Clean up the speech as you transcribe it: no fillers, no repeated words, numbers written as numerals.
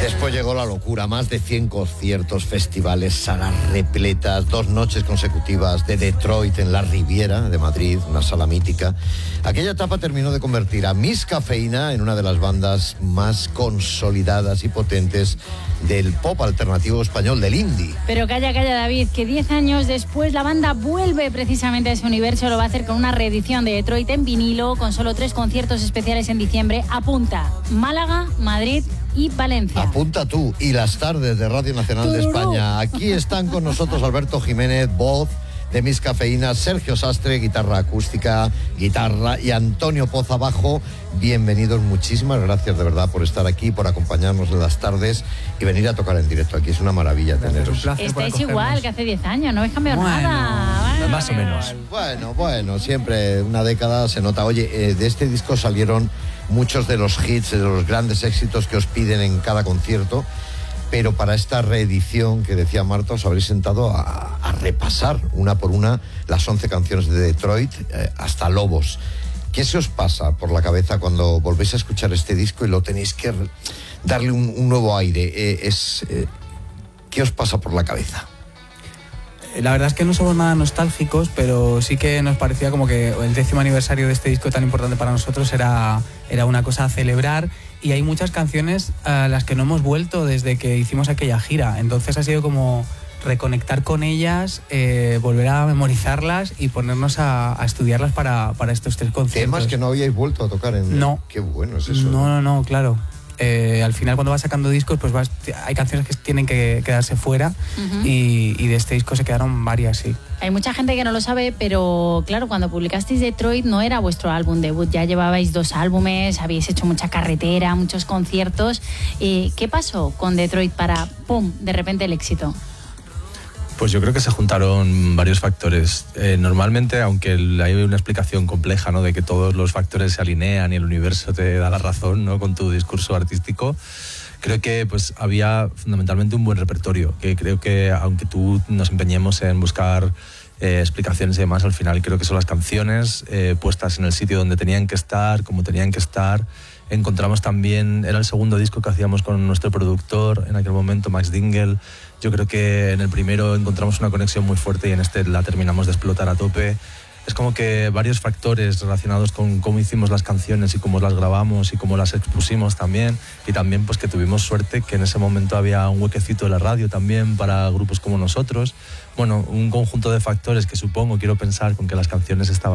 Después llegó la locura, más de 100 conciertos, festivales, salas repletas, 2 noches consecutivas de Detroit en la Riviera de Madrid, una sala mítica. Aquella etapa terminó de convertir a Miss Cafeína en una de las bandas más consolidadas y potentes del pop alternativo español, del indie. Pero calla, David, que 10 años después la banda vuelve precisamente a ese universo. Lo va a hacer con una reedición de Detroit en vinilo, con solo 3 conciertos especiales en diciembre. Apunta: Málaga, Madrid y Valencia. Apunta tú y las tardes de Radio Nacional de España. Aquí están con nosotros Alberto Jiménez, voz de Miss Cafeína, Sergio Sastre, guitarra acústica, guitarra, y Antonio Poza, bajo. Bienvenidos, muchísimas gracias de verdad por estar aquí, por acompañarnos en las tardes y venir a tocar en directo aquí. Es una maravilla teneros. Estáis igual que hace 10 años, no habéis cambiado nada. Más o menos. Bueno, siempre una década se nota. Oye, de este disco salieron muchos de los hits, de los grandes éxitos que os piden en cada concierto, pero para esta reedición que decía Marta os habréis sentado a repasar una por una las 11 canciones de Detroit, hasta Lobos. ¿Qué se os pasa por la cabeza cuando volvéis a escuchar este disco y lo tenéis que darle un nuevo aire? ¿Qué os pasa por la cabeza? La verdad es que no somos nada nostálgicos, pero sí que nos parecía como que el 10º aniversario de este disco tan importante para nosotros era una cosa a celebrar, y hay muchas canciones a las que no hemos vuelto desde que hicimos aquella gira. Entonces ha sido como reconectar con ellas, volver a memorizarlas y ponernos a estudiarlas para estos 3 conciertos. Temas que no habíais vuelto a tocar en... No. Qué bueno es eso. No, claro. Al final, cuando vas sacando discos, pues hay canciones que tienen que quedarse fuera, y de este disco se quedaron varias, sí. Hay mucha gente que no lo sabe, pero claro, cuando publicasteis Detroit no era vuestro álbum debut, ya llevabais 2 álbumes, habéis hecho mucha carretera, muchos conciertos. ¿Qué pasó con Detroit para, pum, de repente el éxito? Pues yo creo que se juntaron varios factores. Normalmente, aunque hay una explicación compleja, ¿no?, de que todos los factores se alinean y el universo te da la razón, ¿no?, con tu discurso artístico, creo que pues había fundamentalmente un buen repertorio, que creo que aunque tú nos empeñemos en buscar explicaciones y demás, al final creo que son las canciones puestas en el sitio donde tenían que estar, como tenían que estar. Encontramos también, era el 2º disco que hacíamos con nuestro productor en aquel momento, Max Dingle. Yo creo que en el primero encontramos una conexión muy fuerte y en este la terminamos de explotar a tope. Es como que varios factores relacionados con cómo hicimos las canciones y cómo las grabamos y cómo las expusimos también. Y también pues que tuvimos suerte que en ese momento había un huequecito de la radio también para grupos como nosotros. Bueno, un conjunto de factores que supongo, quiero pensar, con que las canciones estaban